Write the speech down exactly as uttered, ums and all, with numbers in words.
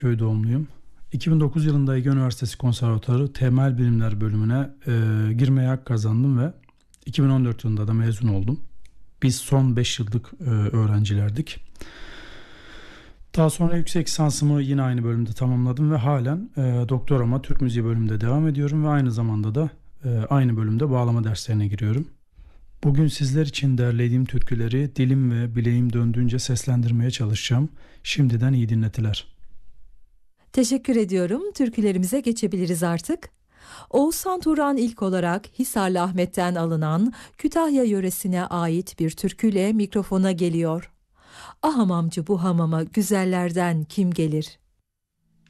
Köy doğumluyum. iki bin dokuz yılında Ege Üniversitesi Konservatuarı Temel Bilimler bölümüne e, girmeye hak kazandım ve iki bin on dört yılında da mezun oldum. Biz son beş yıllık e, öğrencilerdik. Daha sonra yüksek lisansımı yine aynı bölümde tamamladım ve halen e, doktorama Türk Müziği bölümünde devam ediyorum ve aynı zamanda da e, aynı bölümde bağlama derslerine giriyorum. Bugün sizler için derlediğim türküleri dilim ve bileğim döndüğünce seslendirmeye çalışacağım. Şimdiden iyi dinletiler. Teşekkür ediyorum. Türkülerimize geçebiliriz artık. Oğuzhan Turan ilk olarak Hisarlı Ahmet'ten alınan Kütahya yöresine ait bir türküyle mikrofona geliyor. Ah hamamcı bu hamama güzellerden kim gelir?